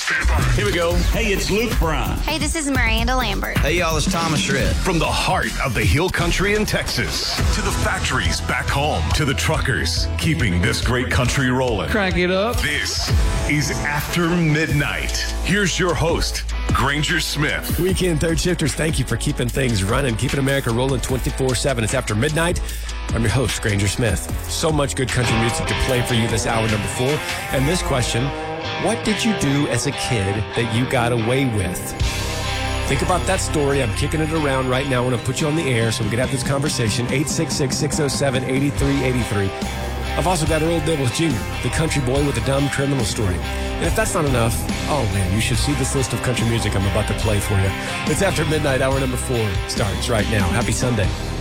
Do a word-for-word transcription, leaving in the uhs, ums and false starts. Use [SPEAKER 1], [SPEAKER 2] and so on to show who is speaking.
[SPEAKER 1] Here we go. Hey, it's Luke Bryan.
[SPEAKER 2] Hey, this is Miranda Lambert.
[SPEAKER 3] Hey, y'all, it's Thomas Rhett.
[SPEAKER 4] From the heart of the Hill Country in Texas to the factories back home to the truckers keeping this great country rolling.
[SPEAKER 5] Crank it up.
[SPEAKER 4] This is After Midnight. Here's your host, Granger Smith.
[SPEAKER 6] Weekend third shifters, thank you for keeping things running, keeping America rolling twenty-four seven. It's After Midnight. I'm your host, Granger Smith. So much good country music to play for you this hour number four. And this question, what did you do as a kid that you got away with? Think about that story. I'm kicking it around right now. I want to put you on the air so we can have this conversation. eight six six, six oh seven, eight three eight three. I've also got Earl Dibbles Junior, the country boy with a dumb criminal story. And if that's not enough, oh man, you should see this list of country music I'm about to play for you. It's After Midnight, hour number four starts right now. Happy Sunday.